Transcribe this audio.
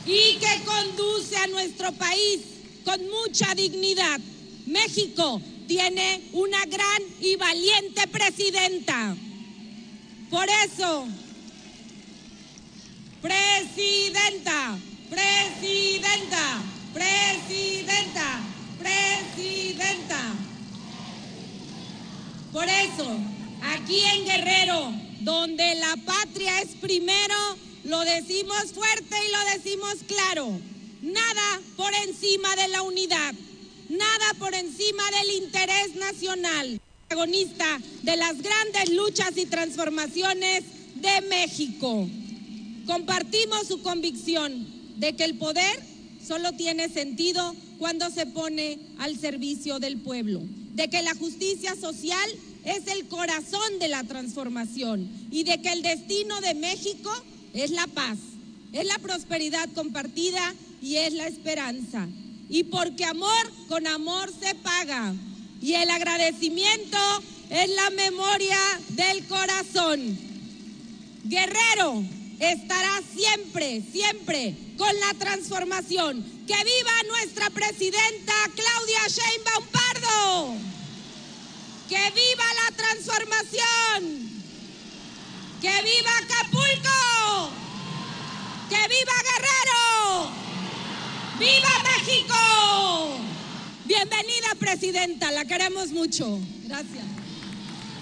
y que conduce a nuestro país con mucha dignidad. México tiene una gran y valiente presidenta. Por eso, presidenta, presidenta, presidenta, presidenta. Por eso, aquí en Guerrero, donde la patria es primero, lo decimos fuerte y lo decimos claro. Nada por encima de la unidad, nada por encima del interés nacional. Protagonista de las grandes luchas y transformaciones de México. Compartimos su convicción de que el poder solo tiene sentido cuando se pone al servicio del pueblo, de que la justicia social es el corazón de la transformación y de que el destino de México es la paz, es la prosperidad compartida y es la esperanza. Y porque amor con amor se paga y el agradecimiento es la memoria del corazón. Guerrero estará siempre, siempre con la transformación. ¡Que viva nuestra presidenta Claudia Sheinbaum Pardo! ¡Que viva la transformación! ¡Que viva Acapulco! ¡Que viva Guerrero! ¡Viva México! Bienvenida, presidenta, la queremos mucho. Gracias.